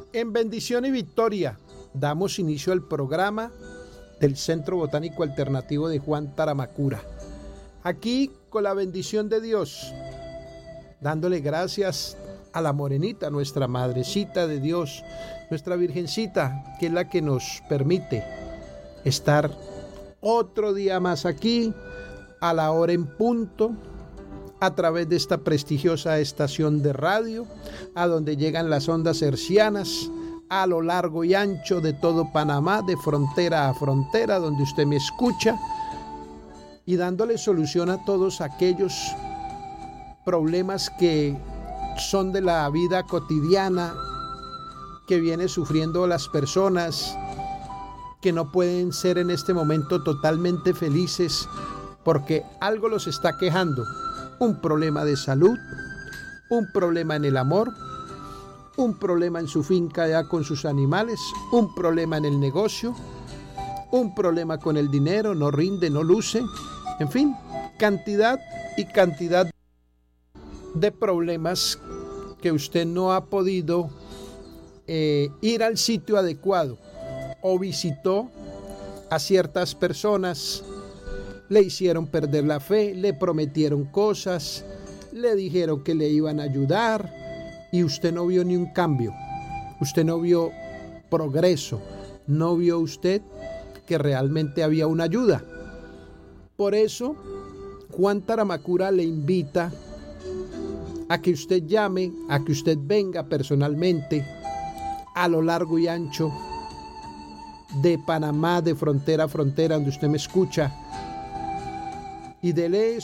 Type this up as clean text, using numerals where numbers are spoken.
En bendición y victoria damos inicio al programa del Centro Botánico Alternativo de Juan Taramacura. Aquí con la bendición de Dios, dándole gracias a la morenita, nuestra madrecita de Dios, nuestra virgencita, que es la que nos permite estar otro día más aquí, a la hora en punto, a través de esta prestigiosa estación de radio, a donde llegan las ondas hercianas, a lo largo y ancho de todo Panamá, de frontera a frontera, donde usted me escucha, y dándole solución a todos aquellos problemas que son de la vida cotidiana, que vienen sufriendo las personas, que no pueden ser en este momento totalmente felices, porque algo los está quejando. Un problema de salud, un problema en el amor, un problema en su finca ya con sus animales, un problema en el negocio, un problema con el dinero, no rinde, no luce, en fin, cantidad y cantidad de problemas que usted no ha podido ir al sitio adecuado, o visitó a ciertas personas, le hicieron perder la fe, le prometieron cosas, le dijeron que le iban a ayudar y usted no vio ni un cambio, usted no vio progreso, no vio usted que realmente había una ayuda. Por eso, Juan Taramacura le invita a que usted llame, a que usted venga personalmente a lo largo y ancho de Panamá, de frontera a frontera, donde usted me escucha, y dele